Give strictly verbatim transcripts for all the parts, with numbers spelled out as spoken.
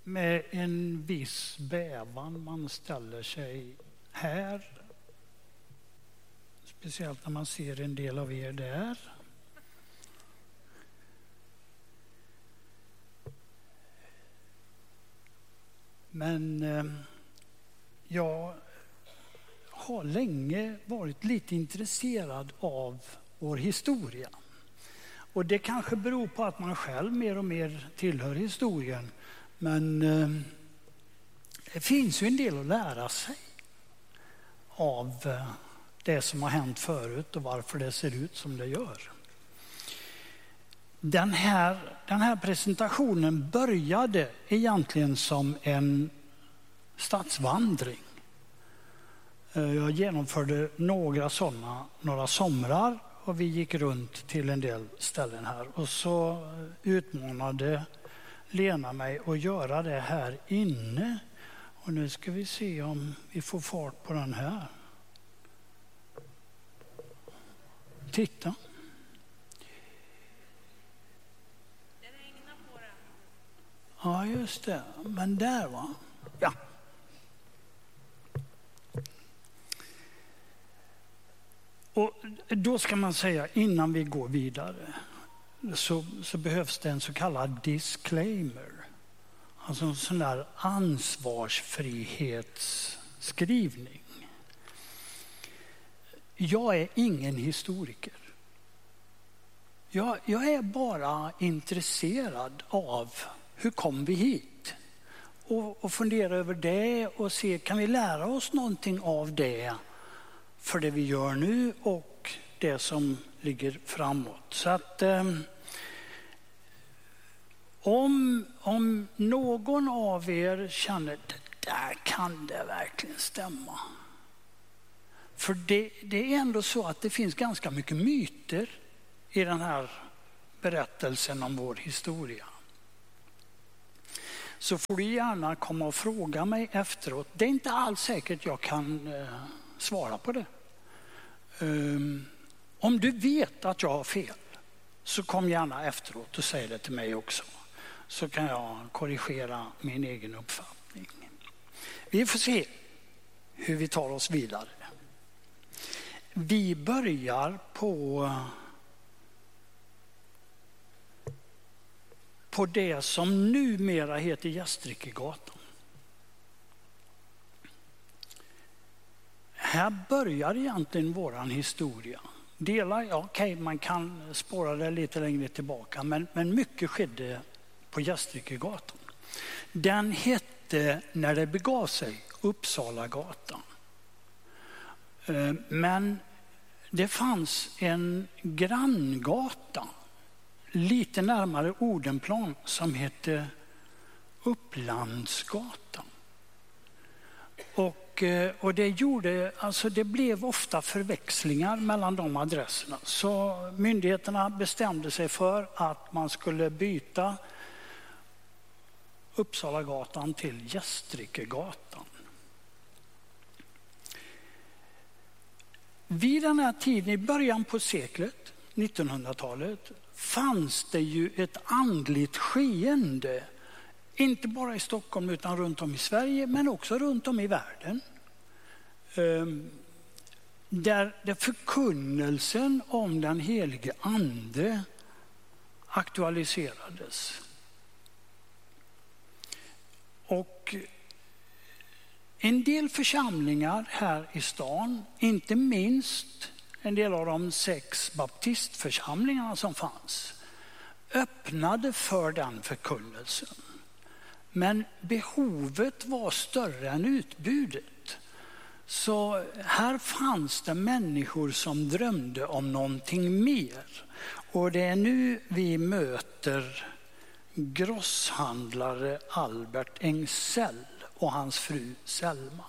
med en viss bävan man ställer sig här. Speciellt när man ser en del av er där. Men eh, jag har länge varit lite intresserad av vår historia. Och det kanske beror på att man själv mer och mer tillhör historien. Men eh, det finns ju en del att lära sig av eh, det som har hänt förut och varför det ser ut som det gör. Den här, den här presentationen började egentligen som en stadsvandring. Jag genomförde några sådana några somrar och vi gick runt till en del ställen här. Och så utmanade Lena mig att göra det här inne. Och nu ska vi se om vi får fart på den här. Titta. Den regnar på den. Ja, just det. Men där va? Ja. Och då ska man säga, innan vi går vidare, så, så behövs det en så kallad disclaimer. Alltså en sån där ansvarsfrihetsskrivning. Jag är ingen historiker. Jag, jag är bara intresserad av hur kom vi hit? Och, och fundera över det och se, kan vi lära oss någonting av det för det vi gör nu och det som ligger framåt. Så att eh, om, om någon av er känner att där kan det verkligen stämma. För det, det är ändå så att det finns ganska mycket myter i den här berättelsen om vår historia. Så får du gärna komma och fråga mig efteråt. Det är inte alls säkert jag kan eh, svara på det. Um, om du vet att jag har fel så kom gärna efteråt och säg det till mig också. Så kan jag korrigera min egen uppfattning. Vi får se hur vi tar oss vidare. Vi börjar på, på det som numera heter Gästrikegatan. Här börjar egentligen våran historia. Delar, ja, okej, man kan spåra det lite längre tillbaka, men, men mycket skedde på Gästrikegatan. Den hette, när det begav sig, Uppsalagatan. Men det fanns en granngata lite närmare Odenplan som hette Upplandsgatan. Och, och det gjorde, alltså det blev ofta förväxlingar mellan de adresserna. Så myndigheterna bestämde sig för att man skulle byta Uppsalagatan till Gästrikegatan. Vid den här tiden, i början på seklet, nittonhundratalet, fanns det ju ett andligt skeende. Inte bara i Stockholm utan runt om i Sverige, men också runt om i världen. Där, där förkunnelsen om den helige ande aktualiserades. Och en del församlingar här i stan, inte minst en del av de sex baptistförsamlingarna som fanns, öppnade för den förkunnelsen. Men behovet var större än utbudet. Så här fanns det människor som drömde om någonting mer. Och det är nu vi möter grosshandlare Albert Engsell och hans fru Selma.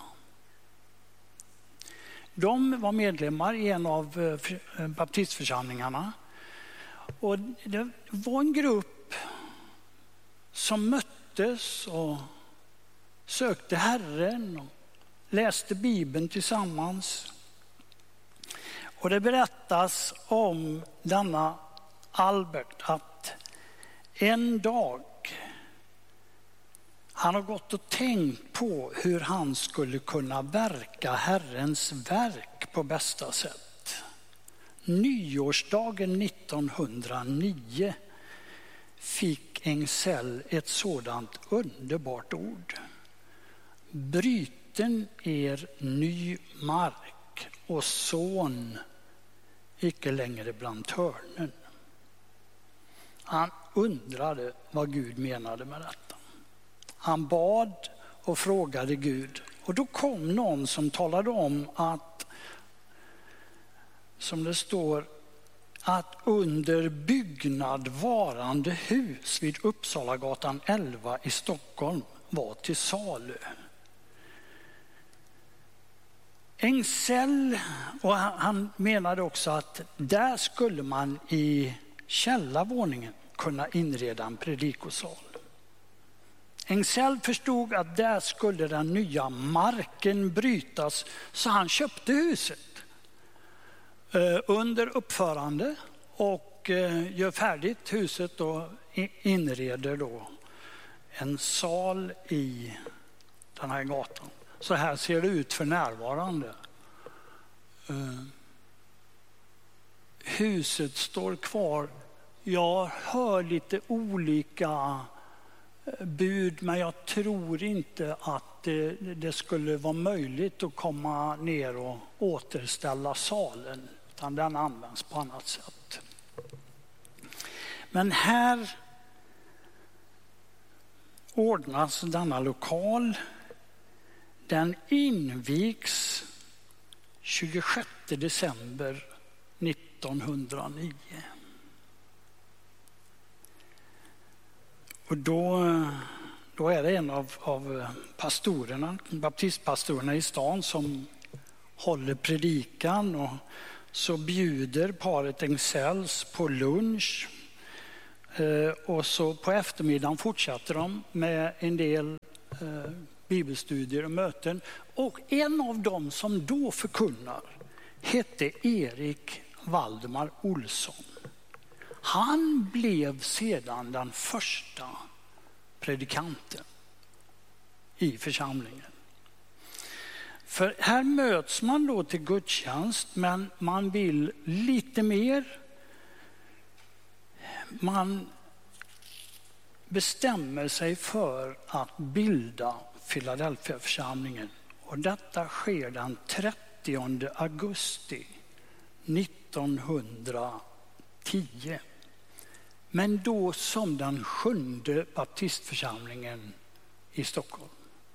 De var medlemmar i en av baptistförsamlingarna. Och det var en grupp som möttes och sökte Herren och läste Bibeln tillsammans. Och det berättas om denna Albert att en dag Han har gått och tänkt på hur han skulle kunna verka Herrens verk på bästa sätt. Nyårsdagen nittonhundranio fick Engsell ett sådant underbart ord. Bryten er ny mark och son icke längre bland törnen. Han undrade vad Gud menade med detta. Han bad och frågade Gud. Och då kom någon som talade om att, som det står, att under byggnad varande hus vid Uppsalagatan elva i Stockholm var till salu. Engsell, och han menade också att där skulle man i källarvåningen kunna inreda en predikosal. Engsell förstod att där skulle den nya marken brytas, så han köpte huset under uppförande och gör färdigt huset och inreder då en sal i den här gatan. Så här ser det ut för närvarande. Huset står kvar. Jag hör lite olika bud, men jag tror inte att det, det skulle vara möjligt att komma ner och återställa salen, utan den används på annat sätt. Men här ordnas denna lokal. Den invigs tjugosjätte december nittonhundranio. Och då, då är det en av, av pastorerna, baptistpastorerna i stan, som håller predikan, och så bjuder paret Engsells på lunch. Och så på eftermiddagen fortsätter de med en del eh, bibelstudier och möten. Och en av dem som då förkunnar hette Erik Valdemar Olsson. Han blev sedan den första predikanten i församlingen. För här möts man då till gudstjänst, men man vill lite mer. Man bestämmer sig för att bilda Philadelphia-församlingen. Och detta sker den trettionde augusti nittonhundratio. Men då som den sjunde baptistförsamlingen i Stockholm.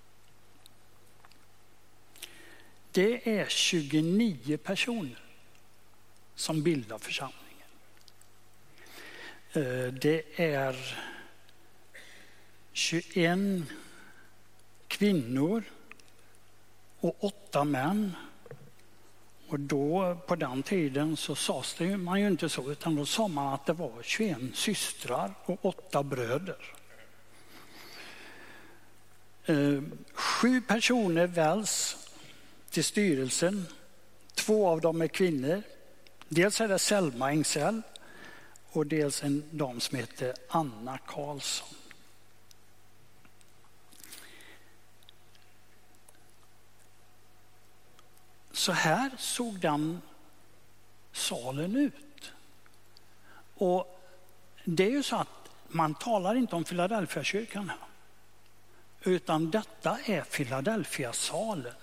Det är tjugonio personer som bildar församlingen. Det är tjugoen kvinnor och åtta män. Och då på den tiden så sades det man ju inte så, utan då sa man att det var tjugoen systrar och åtta bröder. Sju personer väljs till styrelsen. Två av dem är kvinnor. Dels är det Selma Engsell och dels en dam som heter Anna Karlsson. Så här såg den salen ut. Och det är ju så att man talar inte om Philadelphia-kyrkan här. Utan detta är Philadelphia-salen.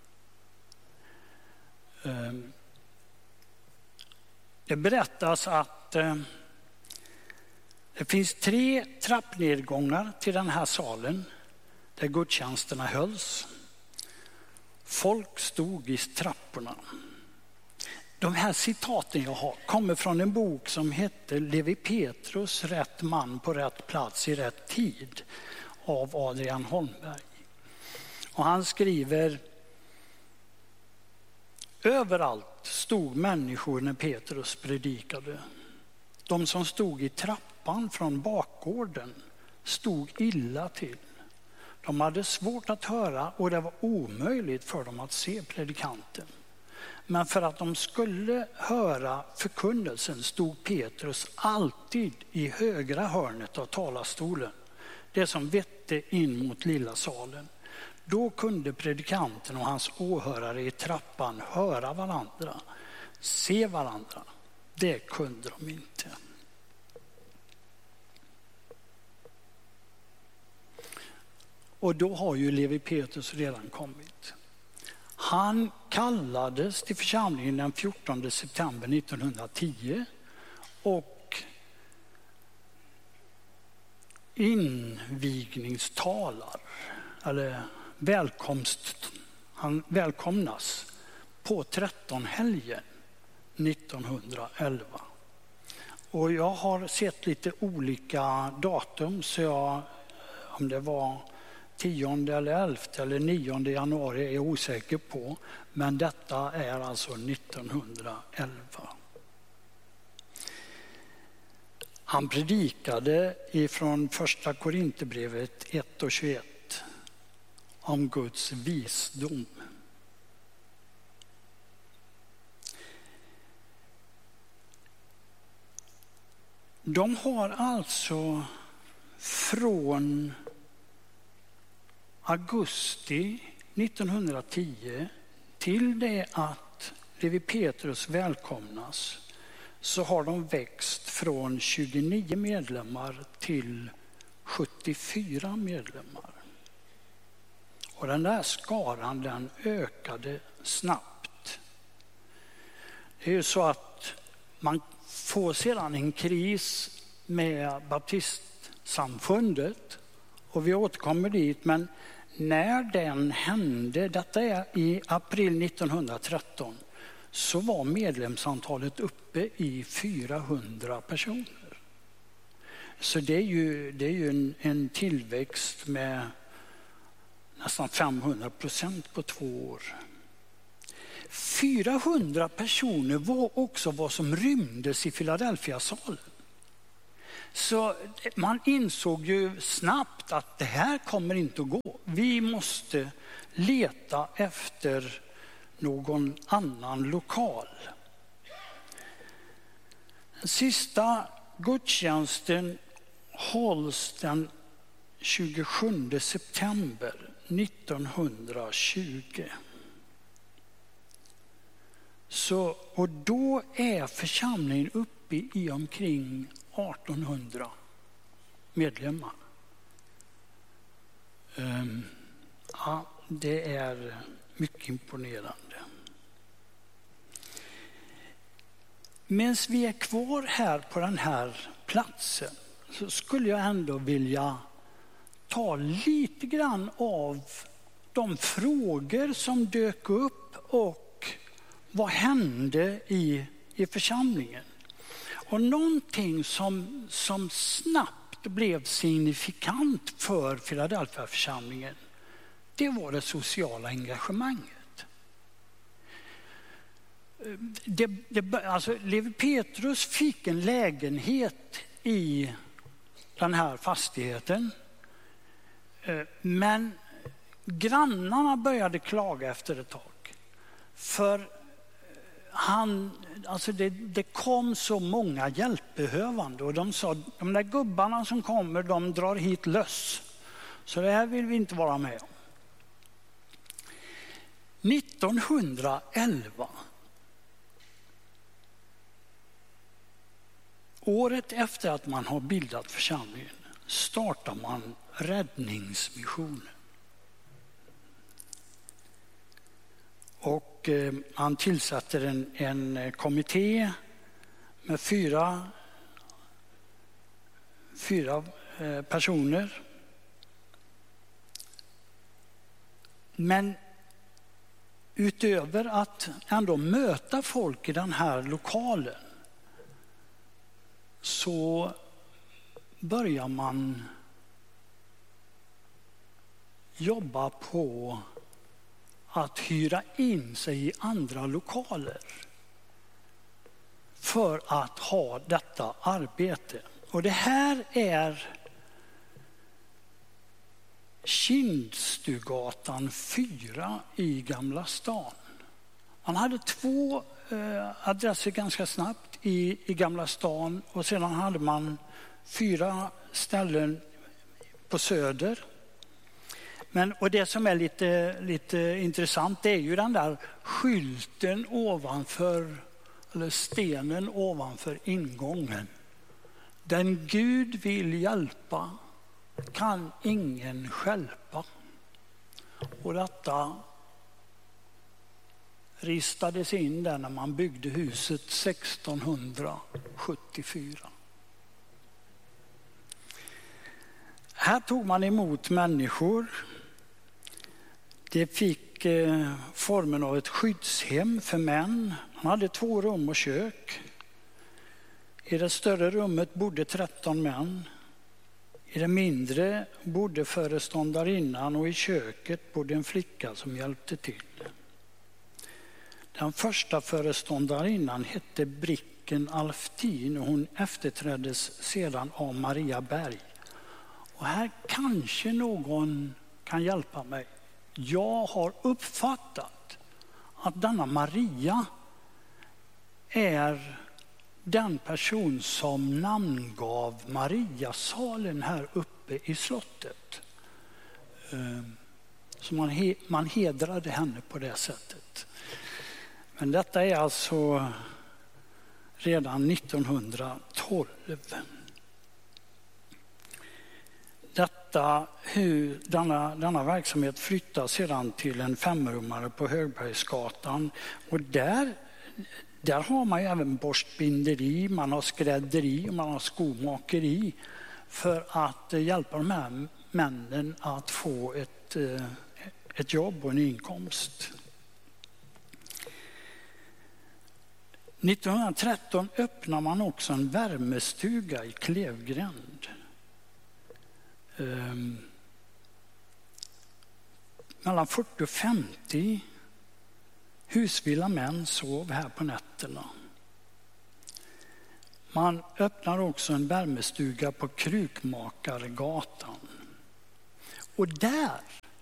Det berättas att det finns tre trappnedgångar till den här salen där gudstjänsterna hölls. Folk stod i trapporna. De här citaten jag har kommer från en bok som heter Levi Petrus, rätt man på rätt plats i rätt tid av Adrian Holmberg. Och han skriver: överallt stod människor när Petrus predikade. De som stod i trappan från bakgården stod illa till. De hade svårt att höra och det var omöjligt för dem att se predikanten. Men för att de skulle höra förkunnelsen stod Petrus alltid i högra hörnet av talarstolen. Det som vette inte in mot lilla salen. Då kunde predikanten och hans åhörare i trappan höra varandra, se varandra. Det kunde de inte. Och då har ju Levi Petrus redan kommit. Han kallades till församlingen den fjortonde september nittonhundratio och invigningstalar, eller välkomst, han välkomnas på trettonhelgen nittonhundraelva. Och jag har sett lite olika datum, så jag, om det var tionde eller elfte eller nionde januari är jag osäker på, men detta är alltså nittonhundraelva. Han predikade ifrån första Korinthierbrevet ett och tjugoett om Guds visdom. De har alltså från augusti nittonhundratio till det att Levi Petrus välkomnas, så har de växt från tjugonio medlemmar till sjuttiofyra medlemmar. Och den där skaran, den ökade snabbt. Det är ju så att man får sedan en kris med baptistsamfundet, och vi återkommer dit, men när den hände, detta är i april nittonhundratretton, så var medlemsantalet uppe i fyrahundra personer. Så det är ju, det är ju en, en tillväxt med nästan femhundra procent på två år. fyrahundra personer var också vad som rymdes i Philadelphia-salen. Så man insåg ju snabbt att det här kommer inte att gå. Vi måste leta efter någon annan lokal. Den sista gudstjänsten hålls den tjugosjunde september nittonhundratjugo. Så, och då är församlingen uppe i omkring artonhundra medlemmar. Um, ja, det är mycket imponerande. Medan vi är kvar här på den här platsen så skulle jag ändå vilja ta lite grann av de frågor som dök upp och vad hände i, i församlingen. Och någonting som, som snabbt blev signifikant för Philadelphia-församlingen, det var det sociala engagemanget. Det, det, alltså Levi Petrus fick en lägenhet i den här fastigheten, men grannarna började klaga efter ett tag. För han, alltså det, det kom så många hjälpbehövande, och de sa, de där gubbarna som kommer, de drar hit löss. Så det här vill vi inte vara med om. nittonhundraelva, året efter att man har bildat församlingen, startar man Räddningsmissionen. Och eh, han tillsatte en, en kommitté med fyra, fyra eh, personer. Men utöver att ändå möta folk i den här lokalen, så börjar man jobba på att hyra in sig i andra lokaler för att ha detta arbete. Och det här är Kindstugatan fyra i Gamla stan. Man hade två eh, adresser ganska snabbt i, i Gamla stan, och sedan hade man fyra ställen på Söder Men, och det som är lite, lite intressant är ju den där skylten ovanför, eller stenen ovanför ingången. Den Gud vill hjälpa kan ingen stjälpa. Och detta ristades in där när man byggde huset sextonhundrasjuttiofyra. Här tog man emot människor. Det fick eh, formen av ett skyddshem för män. Man hade två rum och kök. I det större rummet bodde tretton män. I det mindre bodde föreståndarinnan och i köket bodde en flicka som hjälpte till. Den första föreståndarinnan hette Bricken Alftin och hon efterträddes sedan av Maria Berg. Och här kanske någon kan hjälpa mig. Jag har uppfattat att denna Maria är den person som namngav Mariasalen här uppe i slottet. Så man, he, man hedrade henne på det sättet. Men detta är alltså redan nittonhundratolv. Detta, hur denna, denna verksamhet flyttas sedan till en femrummare på Högbergsgatan. Och där, där har man ju även borstbinderi, man har skrädderi och man har skomakeri för att hjälpa de här männen att få ett, ett jobb och en inkomst. nittonhundratretton öppnar man också en värmestuga i Klevgränd. Um, mellan fyrtio och femtio husvilla män sov här på nätterna. Man öppnar också en värmestuga på Krukmakargatan. Och där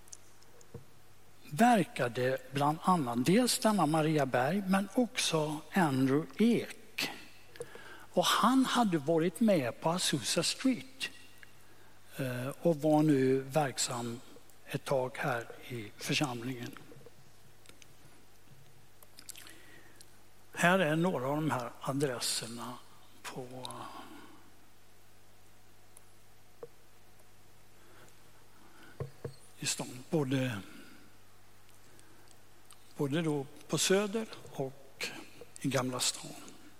verkade bland annat dels denna Maria Berg men också Andrew Ek. Och han hade varit med på Azusa Street och var nu verksam ett tag här i församlingen. Här är några av de här adresserna på i stan, både, både då på Söder och i Gamla stan.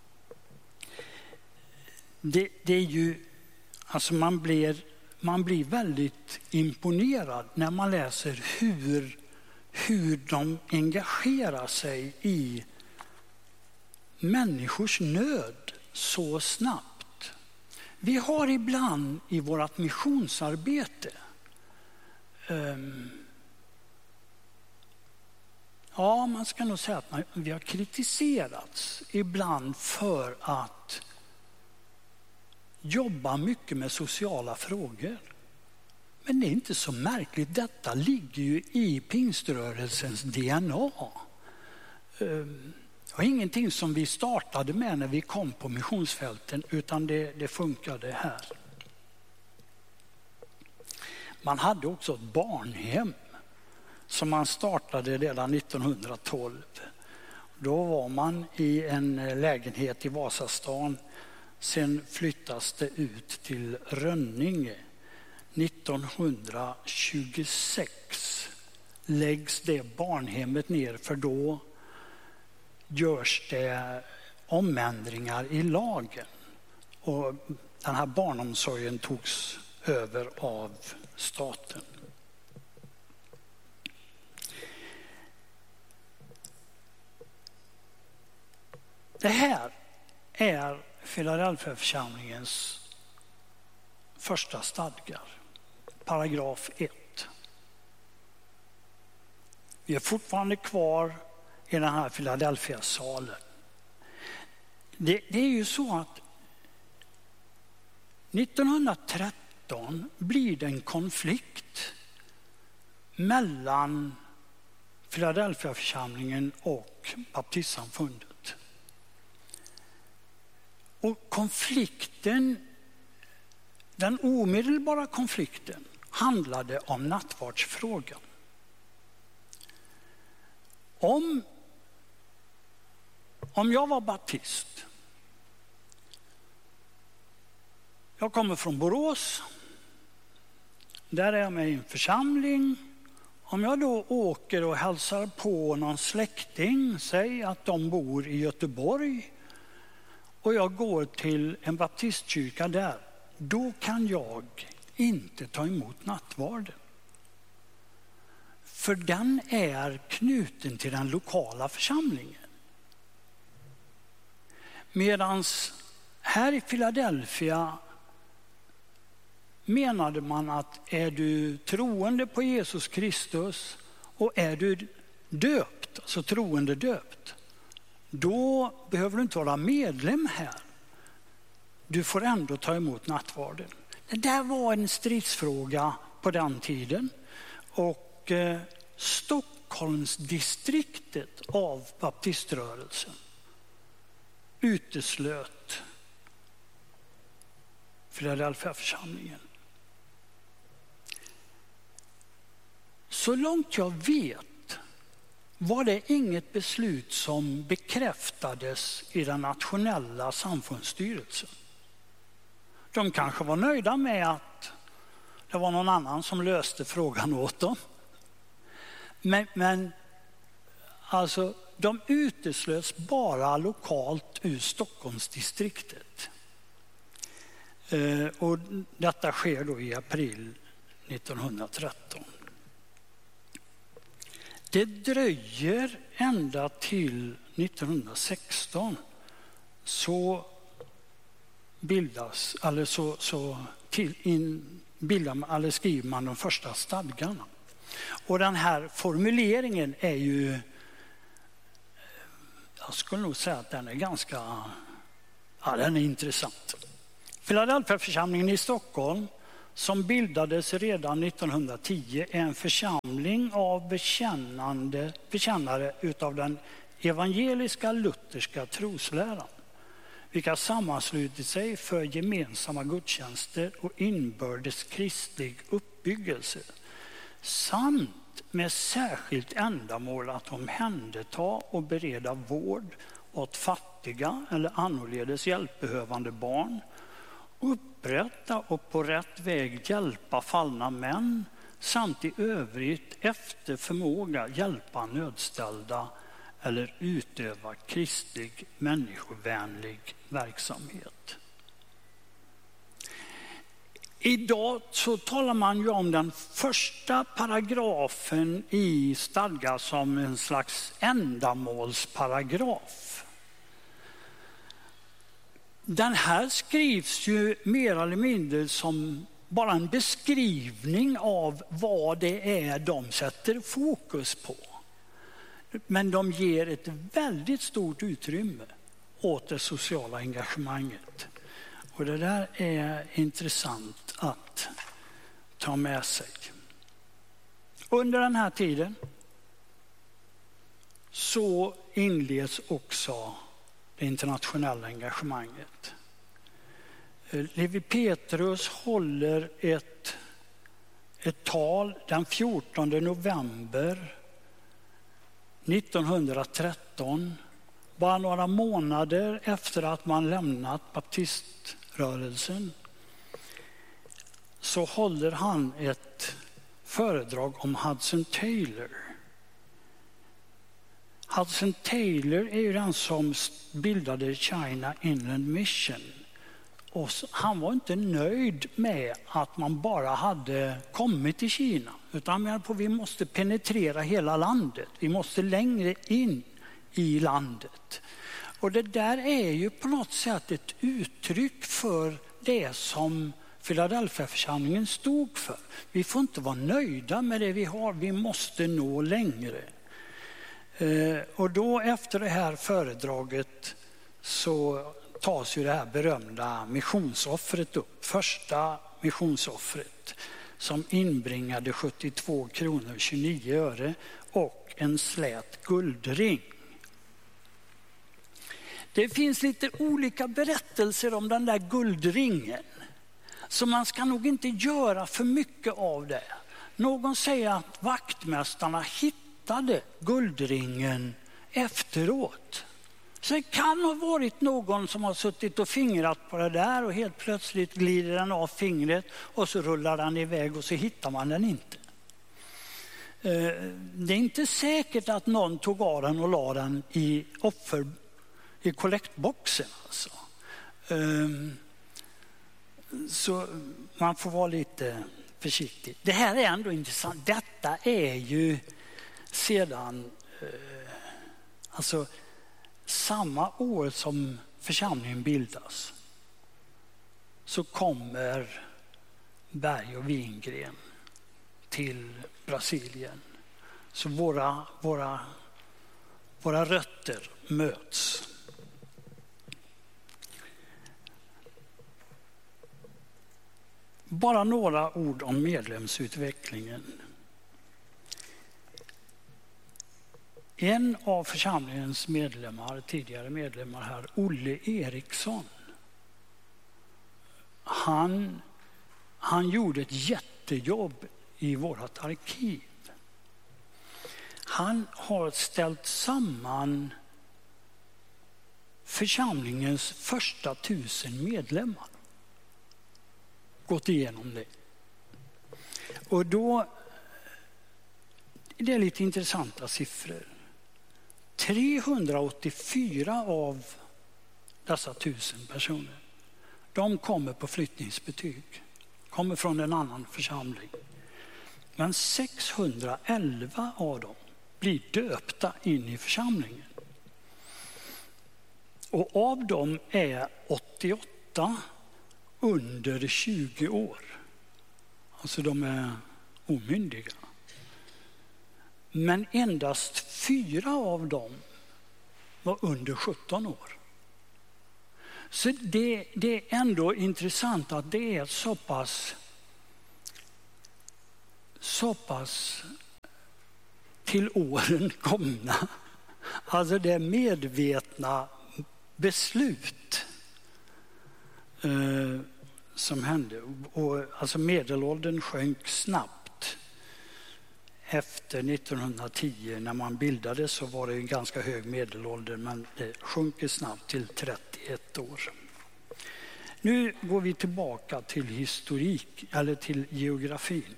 Det, det är ju, alltså man blir Man blir väldigt imponerad när man läser hur, hur de engagerar sig i människors nöd så snabbt. Vi har ibland i vårt missionsarbete um, ja, man ska nog säga att man, vi har kritiserats ibland för att jobba mycket med sociala frågor. Men det är inte så märkligt. Detta ligger ju i pingströrelsens D N A. Det var ingenting som vi startade med när vi kom på missionsfälten, utan det, det funkade här. Man hade också ett barnhem som man startade redan nittonhundratolv. Då var man i en lägenhet i Vasastan. Sen flyttas det ut till Rönninge. nittonhundratjugosex läggs det barnhemmet ner, för då görs det omändringar i lagen. Och den här barnomsorgen togs över av staten. Det här är Filadelfiaförsamlingens första stadgar, paragraf ett. Vi är fortfarande kvar i den här Filadelfiasalen. Det, det är ju så att nittonhundratretton blir det en konflikt mellan Filadelfiaförsamlingen och baptistsamfundet. Och konflikten, den omedelbara konflikten handlade om nattvardsfrågan. Om, om jag var baptist, jag kommer från Borås, där är jag med i en församling. Om jag då åker och hälsar på någon släkting, säg att de bor i Göteborg, och jag går till en baptistkyrka där, då kan jag inte ta emot nattvarden. För den är knuten till den lokala församlingen. Medan här i Philadelphia menade man att är du troende på Jesus Kristus och är du döpt, alltså troende döpt, då behöver du inte vara medlem här. Du får ändå ta emot nattvarden. Det där var en stridsfråga på den tiden. Och eh, Stockholmsdistriktet av baptiströrelsen uteslöt Philadelphia-församlingen. Så långt jag vet var det inget beslut som bekräftades i den nationella samfundsstyrelsen. De kanske var nöjda med att det var någon annan som löste frågan åt dem. Men, men alltså, de uteslöts bara lokalt ur Stockholmsdistriktet. Eh, och detta sker då i april nittonhundratretton. Det dröjer ända till nittonhundrasexton så bildas, eller så, så till in, bildar, eller skriver man de första stadgarna. Och den här formuleringen är ju, jag skulle nog säga att den är ganska, ja, den är intressant. Philadelphia-församlingen i Stockholm, som bildades redan nittonhundratio, är en församling av bekännande, bekännare utav den evangeliska lutherska trosläran, vilka sammanslutit sig för gemensamma gudstjänster och inbördes kristlig uppbyggelse, samt med särskilt ändamål att omhänderta och bereda vård åt fattiga eller annorledes hjälpbehövande barn, upprätta och på rätt väg hjälpa fallna män, samt i övrigt efter förmåga hjälpa nödställda eller utöva kristlig människovänlig verksamhet. Idag så talar man ju om den första paragrafen i stadgar som en slags ändamålsparagraf. Den här skrivs ju mer eller mindre som bara en beskrivning av vad det är de sätter fokus på. Men de ger ett väldigt stort utrymme åt det sociala engagemanget. Och det där är intressant att ta med sig. Under den här tiden så inleds också det internationella engagemanget. Levi Petrus håller ett, ett tal den fjortonde november nittonhundratretton, bara några månader efter att man lämnat baptiströrelsen, så håller han ett föredrag om Hudson Taylor. Hudson Taylor är ju den som bildade China Inland Mission. Och han var inte nöjd med att man bara hade kommit till Kina, utan han menade på att vi måste penetrera hela landet. Vi måste längre in i landet. Och det där är ju på något sätt ett uttryck för det som Philadelphia-församlingen stod för. Vi får inte vara nöjda med det vi har, vi måste nå längre. Och då efter det här föredraget så tas ju det här berömda missionsoffret upp. Första missionsoffret som inbringade sjuttiotvå kronor och tjugonio öre och en slät guldring. Det finns lite olika berättelser om den där guldringen. Så man ska nog inte göra för mycket av det. Någon säger att vaktmästarna hittade guldringen efteråt. Så det kan ha varit någon som har suttit och fingrat på det där och helt plötsligt glider den av fingret och så rullar den iväg och så hittar man den inte. Det är inte säkert att någon tog av den och la den i offer i kollektboxen. Alltså. Så man får vara lite försiktig. Det här är ändå intressant. Detta är ju sedan alltså samma år som församlingen bildas så kommer Berg och Wingren till Brasilien. Så våra, våra, våra rötter möts. Bara några ord om medlemsutvecklingen. En av församlingens medlemmar, tidigare medlemmar här, Olle Eriksson. Han, han gjorde ett jättejobb i vårt arkiv. Han har ställt samman församlingens första tusen medlemmar. Gått igenom det. Och då det är lite intressanta siffror. trehundraåttiofyra av dessa tusen personer, de kommer på flyttningsbetyg. Kommer från en annan församling. Men sexhundraelva av dem blir döpta in i församlingen. Och av dem är åttioåtta under tjugo år. Alltså de är omyndiga. Men endast fyra av dem var under sjutton år. Så det, det är ändå intressant att det är så pass, så pass till åren komna. Alltså det är medvetna beslut eh, som hände. Och, alltså medelåldern sjönk snabbt. Efter nittonhundratio när man bildades så var det en ganska hög medelålder, men det sjunker snabbt till trettioett år. Nu går vi tillbaka till historik eller till geografin.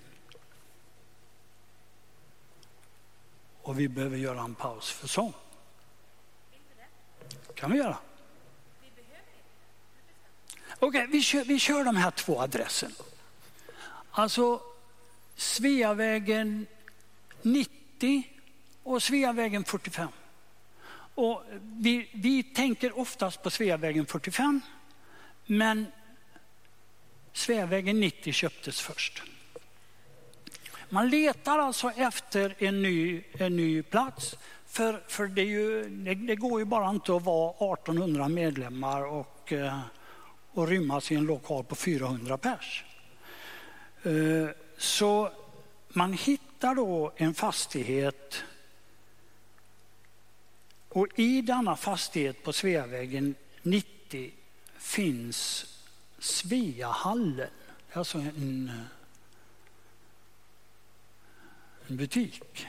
Och vi behöver göra en paus för sång. Kan vi göra? Okej, okay, vi, kör, vi kör de här två adresserna. Alltså Sveavägen nittio och Sveavägen fyrtiofem. Och vi, vi tänker oftast på Sveavägen fyrtiofem, men Sveavägen nittio köptes först. Man letar alltså efter en ny, en ny plats, för, för det, är ju, det, det går ju bara inte att vara artonhundra medlemmar och, och rymmas i en lokal på fyrahundra pers. Så man hittar då en fastighet, och i denna fastighet på Sveavägen nittio finns Sveahallen, alltså en, en butik.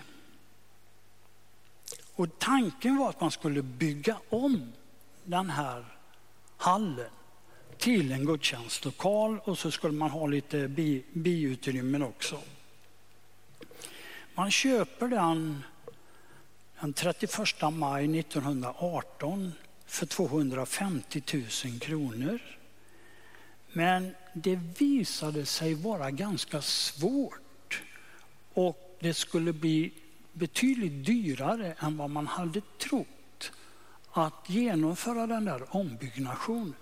Och tanken var att man skulle bygga om den här hallen till en gudstjänstlokal, och så skulle man ha lite bi, biutrymmen också. Man köper den den trettioförsta maj nittonhundraarton för tvåhundrafemtio tusen kronor. Men det visade sig vara ganska svårt, och det skulle bli betydligt dyrare än vad man hade trott att genomföra den där ombyggnationen.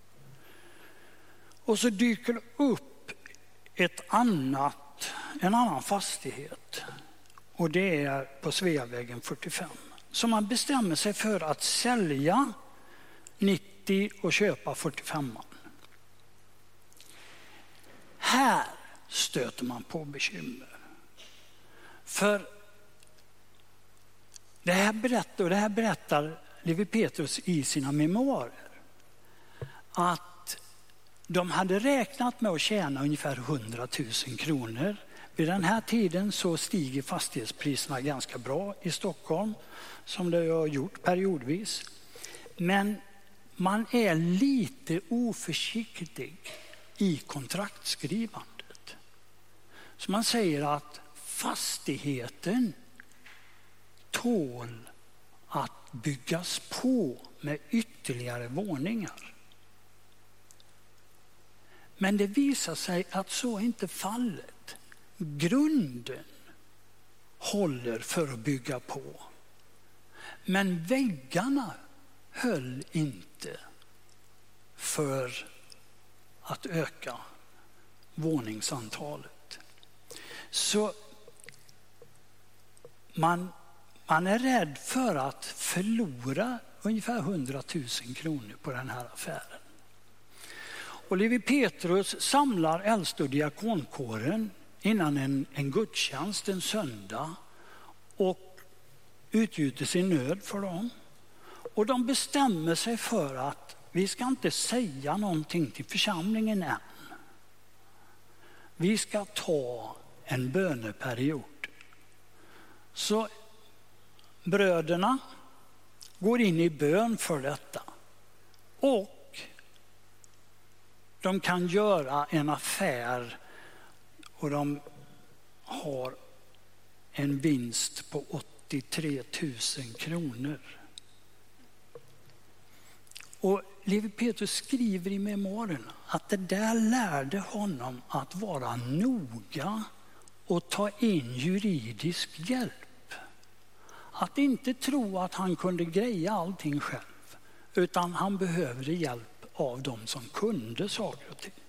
Och så dyker det upp ett annat, en annan fastighet, och det är på Sveavägen fyrtiofem. Så man bestämmer sig för att sälja nittio och köpa fyrtiofem. Här stöter man på bekymmer. För det här berättar, och det här berättar Levi Petrus i sina memoarer, att De hade räknat med att tjäna ungefär hundratusen kronor. Vid den här tiden så stiger fastighetspriserna ganska bra i Stockholm, som det har gjort periodvis. Men man är lite oförsiktig i kontraktskrivandet. Så man säger att fastigheten tål att byggas på med ytterligare våningar. Men det visar sig att så inte är fallet. Grunden håller för att bygga på. Men väggarna höll inte för att öka våningsantalet. Så man, man är rädd för att förlora ungefär hundratusen kronor på den här affären. Och Levi Petrus samlar äldste- och diakonkåren innan en, en gudstjänst en söndag och utgjuter sin nöd för dem. Och de bestämmer sig för att vi ska inte säga någonting till församlingen än. Vi ska ta en böneperiod. Så bröderna går in i bön för detta. Och de kan göra en affär och de har en vinst på åttiotre tusen kronor. Och Levi Petrus skriver i memoarerna att det där lärde honom att vara noga och ta in juridisk hjälp. Att inte tro att han kunde greja allting själv, utan han behövde hjälp av dem som kunde saker och ting.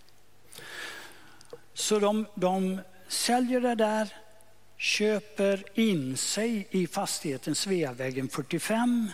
Så de, de säljer det där, köper in sig i fastigheten Sveavägen fyrtiofem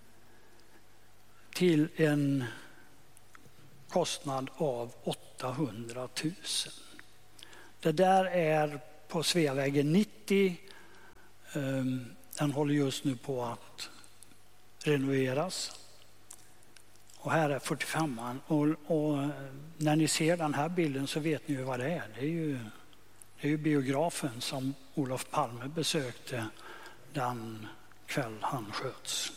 till en kostnad av åttahundratusen. Det där är på Sveavägen nittio. Den håller just nu på att renoveras. Och här är fyrtiofemman. Och, och när ni ser den här bilden så vet ni ju vad det är. Det är ju, det är ju biografen som Olof Palme besökte den kväll han sköts.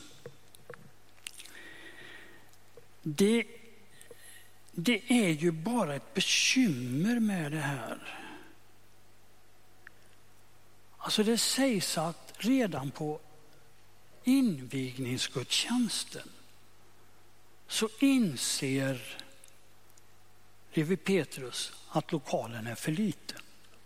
Det, det är ju bara ett bekymmer med det här. Alltså det sägs att redan på invigningsgudstjänsten så inser Levi Petrus att lokalen är för liten.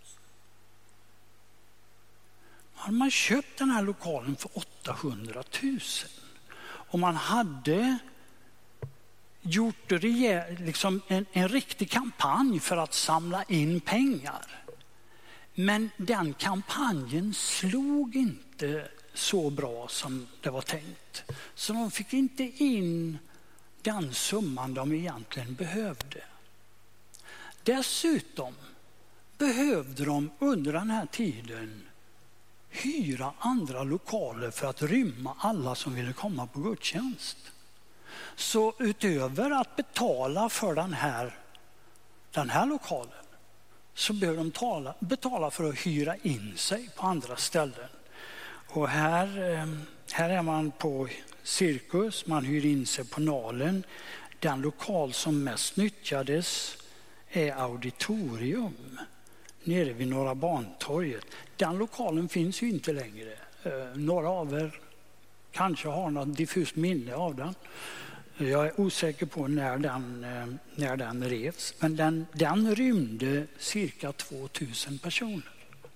Har man köpt den här lokalen för åttahundratusen och man hade gjort rejäl, liksom en, en riktig kampanj för att samla in pengar. Men den kampanjen slog inte så bra som det var tänkt. Så de fick inte in den summan de egentligen behövde. Dessutom behövde de under den här tiden hyra andra lokaler för att rymma alla som ville komma på gudstjänst. Så utöver att betala för den här, den här lokalen så behöver de tala, betala för att hyra in sig på andra ställen. Och här, här är man på Cirkus, man hyr in sig på Nalen. Den lokal som mest nyttjades är auditorium nere vid Norra Bantorget. Den lokalen finns ju inte längre. Några av er kanske har något diffust minne av den. Jag är osäker på när den, när den revs. Men den, den rymde cirka tvåtusen personer.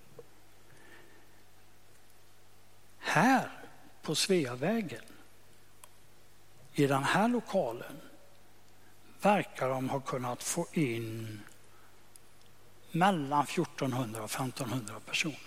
Här på Sveavägen, i den här lokalen, verkar de ha kunnat få in mellan fjortonhundra och femtonhundra personer.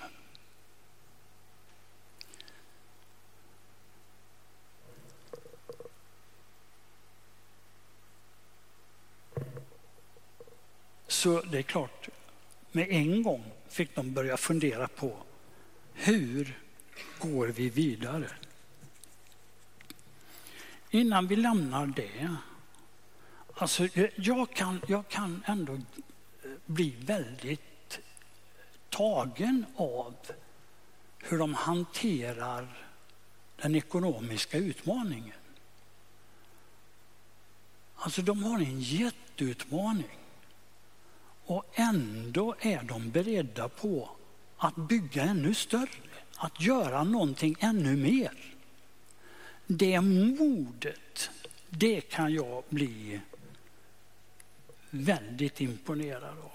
Så det är klart, med en gång fick de börja fundera på hur går vi vidare? Innan vi lämnar det, alltså, jag, kan, jag kan ändå bli väldigt tagen av hur de hanterar den ekonomiska utmaningen. Alltså de har en jätteutmaning och ändå är de beredda på att bygga ännu större, att göra någonting ännu mer. Det modet, det kan jag bli väldigt imponerad av.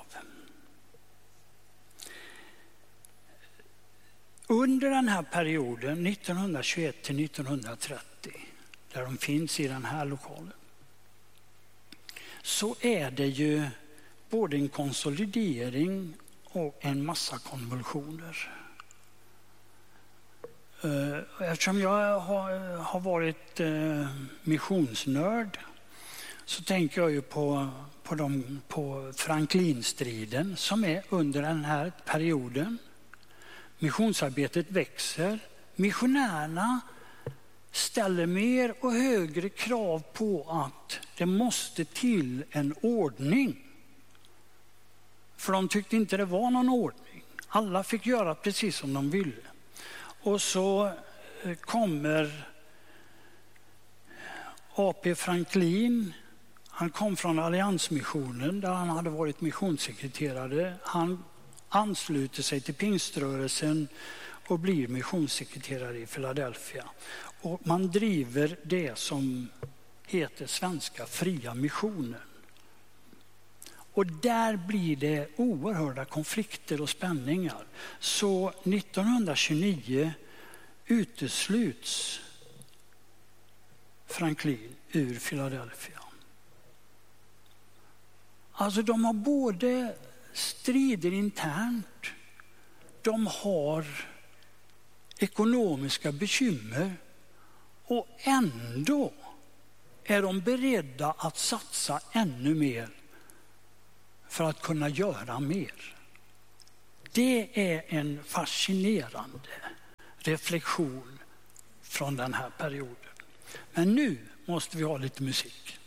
Under den här perioden nittonhundratjugoett till nittonhundratrettio, där de finns i den här lokalen, så är det ju både en konsolidering och en massa konvulsioner. Eftersom jag har, har varit missionsnörd så tänker jag ju på, på, de, på Franklinstriden som är under den här perioden. Missionsarbetet växer. Missionärerna ställer mer och högre krav på att det måste till en ordning. För de tyckte inte det var någon ordning. Alla fick göra precis som de ville. Och så kommer A P Franklin. Han kom från Alliansmissionen där han hade varit missionssekreterare. Han ansluter sig till pingströrelsen och blir missionssekreterare i Philadelphia. Och man driver det som heter Svenska fria missionen. Och där blir det oerhörda konflikter och spänningar. Så nittonhundratjugonio utesluts Franklin ur Philadelphia. Alltså de har både strider internt, de har ekonomiska bekymmer och ändå är de beredda att satsa ännu mer för att kunna göra mer. Det är en fascinerande reflektion från den här perioden. Men nu måste vi ha lite musik.